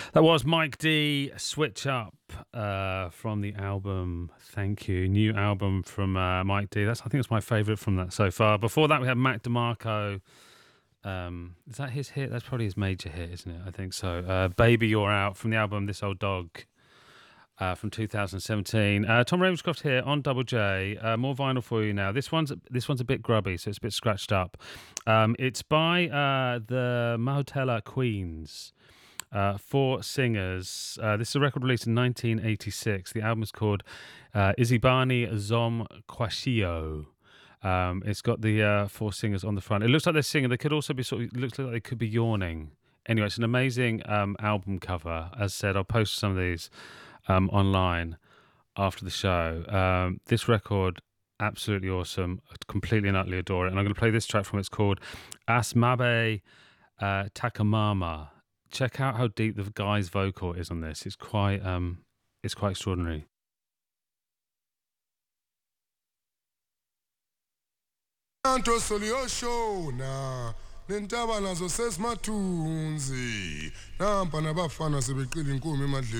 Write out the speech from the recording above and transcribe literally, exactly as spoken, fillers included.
That was Mike D, Switch Up, uh, from the album Thank You. New album from uh, Mike D. That's I think it's my favourite from that so far. Before that, we had Mac DeMarco. Um, is that his hit? That's probably his major hit, isn't it? I think so. Uh, Baby You're Out from the album This Old Dog uh, from two thousand seventeen. Uh, Tom Ravenscroft here on Double J. Uh, more vinyl for you now. This one's this one's a bit grubby, so it's a bit scratched up. Um, it's by uh, the Mahotella Queens. Uh, four singers. Uh, this is a record released in nineteen eighty-six. The album is called uh, Izibani Zom Kwashio. Um, it's got the uh, four singers on the front. It looks like they're singing. They could also be sort of. It looks like they could be yawning. Anyway, it's an amazing um, album cover. As said, I'll post some of these um, online after the show. Um, this record, absolutely awesome. I completely and utterly adore it. And I'm going to play this track from it. It's called Asmabe uh, Takamama. Check out how deep the guy's vocal is on this. It's quite, um, it's quite extraordinary. Nentaba nazo sesimathunzi nampa nabafana sebeqila inkomo emadleni